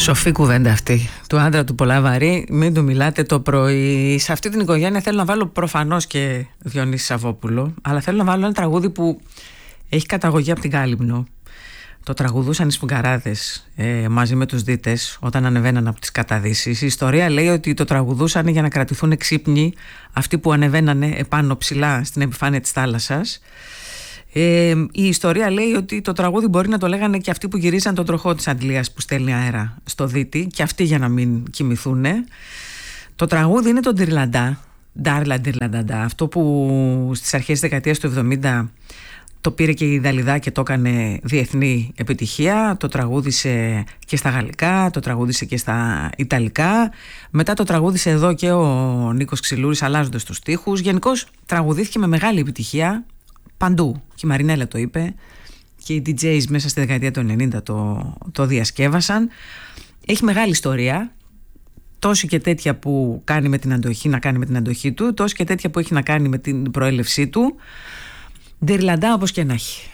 Σοφή κουβέντα αυτή. Του άντρα του πολλά βαρύ, μην του μιλάτε το πρωί. Σε αυτή την οικογένεια θέλω να βάλω προφανώς και Διονύση Σαββόπουλο, αλλά θέλω να βάλω ένα τραγούδι που έχει καταγωγή από την Κάλυμνο. Το τραγουδούσαν οι Σφουγγαράδες μαζί με τους Δίτες όταν ανεβαίναν από τις καταδύσεις. Η ιστορία λέει ότι το τραγουδούσαν για να κρατηθούν ξύπνοι αυτοί που ανεβαίνανε επάνω ψηλά στην επιφάνεια της θάλασσας. Η ιστορία λέει ότι το τραγούδι μπορεί να το λέγανε και αυτοί που γυρίζαν τον τροχό της Αντλίας που στέλνει αέρα στο Δίτη, και αυτοί για να μην κοιμηθούν. Το τραγούδι είναι το Ντυρλαντά, Ντάρλα Ντυρλανταντά, αυτό που στις αρχές της δεκαετίας του 70 το πήρε και η Δαλιδά και το έκανε διεθνή επιτυχία. Το τραγούδισε και στα γαλλικά, το τραγούδισε και στα ιταλικά. Μετά το τραγούδισε εδώ και ο Νίκος Ξυλούρης αλλάζοντας τους στίχους. Γενικώς τραγουδήθηκε με μεγάλη επιτυχία παντού. Και η Μαρινέλα το είπε και οι DJs μέσα στη δεκαετία του 90 το διασκεύασαν. Έχει μεγάλη ιστορία. Τόση και τέτοια που κάνει με την αντοχή να κάνει με την αντοχή του, τόση και τέτοια που έχει να κάνει με την προέλευσή του. Ντυρλαντά όπως και να έχει.